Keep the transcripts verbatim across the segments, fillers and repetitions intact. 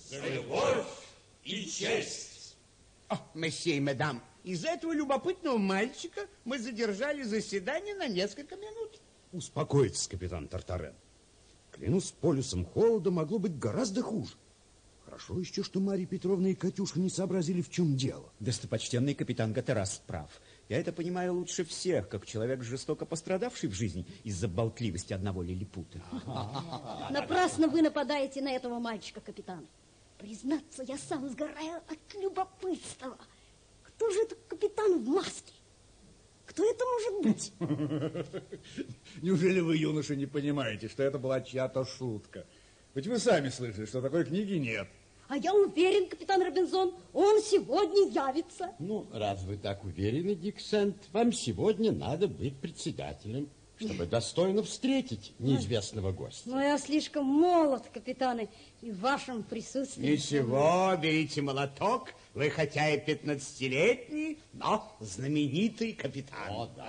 За любовь и честь. О, месье и мадам, из-за этого любопытного мальчика мы задержали заседание на несколько минут. Успокойтесь, капитан Тартарен. Клянусь, полюсом холода могло быть гораздо хуже. Хорошо еще, что Марья Петровна и Катюшка не сообразили, в чем дело. Достопочтенный капитан Гатерас прав. Я это понимаю лучше всех, как человек, жестоко пострадавший в жизни из-за болтливости одного лилипута. Напрасно вы нападаете на этого мальчика, капитан. Признаться, я сам сгораю от любопытства. Кто же этот капитан в маске? Кто это может быть? Неужели вы, юноша, не понимаете, что это была чья-то шутка? Ведь вы сами слышали, что такой книги нет. А я уверен, капитан Робинзон, он сегодня явится. Ну, раз вы так уверены, Дик Сэнд, вам сегодня надо быть председателем, чтобы достойно встретить неизвестного гостя. Но я слишком молод, капитаны, и в вашем присутствии... Ничего, берите молоток. Вы хотя и пятнадцатилетний, но знаменитый капитан. О, да.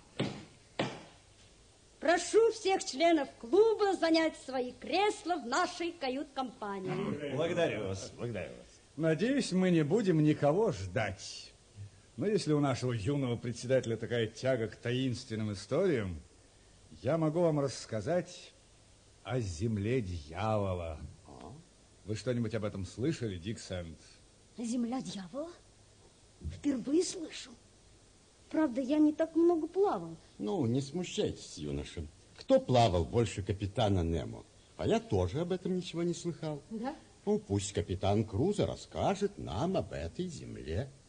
Прошу всех членов клуба занять свои кресла в нашей кают-компании. Благодарю вас, благодарю вас. Надеюсь, мы не будем никого ждать. Но если у нашего юного председателя такая тяга к таинственным историям, я могу вам рассказать о земле дьявола. А? Вы что-нибудь об этом слышали, Дик Сэнд? Земля дьявола? Впервые слышу. Правда, я не так много плавал. Ну, не смущайтесь, юноша. Кто плавал больше капитана Немо? А я тоже об этом ничего не слыхал. Да? Ну, пусть капитан Крузо расскажет нам об этой земле.